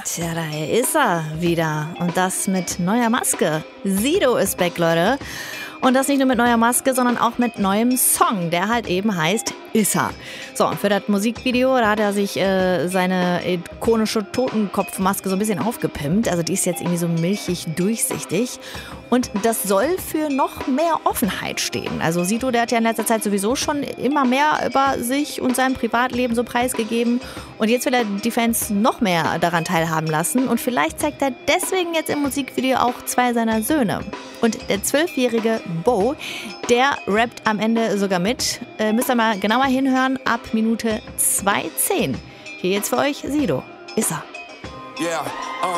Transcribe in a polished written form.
Tja, da ist er wieder. Und das mit neuer Maske. Sido ist back, Leute. Und das nicht nur mit neuer Maske, sondern auch mit neuem Song, der halt eben heißt Issa. So, und für das Musikvideo, da hat er sich seine ikonische Totenkopfmaske so ein bisschen aufgepimpt. Also die ist jetzt irgendwie so milchig durchsichtig. Und das soll für noch mehr Offenheit stehen. Also Sido, der hat ja in letzter Zeit sowieso schon immer mehr über sich und sein Privatleben so preisgegeben. Und jetzt will er die Fans noch mehr daran teilhaben lassen. Und vielleicht zeigt er deswegen jetzt im Musikvideo auch 2 seiner Söhne. Und der 12-jährige Bo, der rappt am Ende sogar mit. Müsst ihr mal genauer hinhören, ab Minute 2:10. Hier jetzt für euch Sido. Issa. Yeah,